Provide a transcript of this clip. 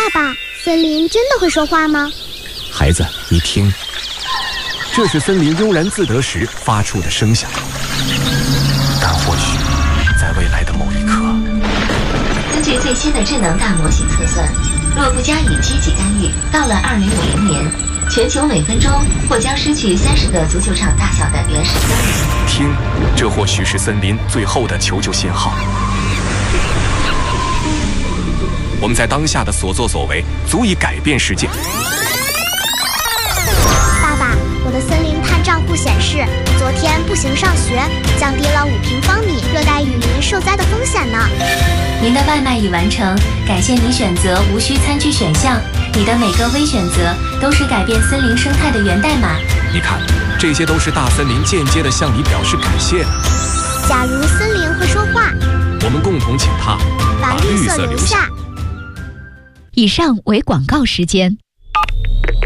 爸爸，森林真的会说话吗？ 孩子，你听，这是森林悠然自得时发出的声响。但或许在未来的某一刻， 根据最新的智能大模型测算，若不加以积极干预，到了2050年，全球每分钟或将失去30个足球场大小的原始森林。 听，这或许是森林最后的求救信号。我们在当下的所作所为，足以改变世界。 爸爸，我的森林碳账户显示，昨天步行上学，降低了5平方米热带雨林受灾的风险呢。 您的外卖已完成，感谢您选择无需餐具选项。你的每个微选择都是改变森林生态的源代码。 你看，这些都是大森林间接的向你表示感谢的。 假如森林会说话， 我们共同请它把绿色留下。 以上为广告时间。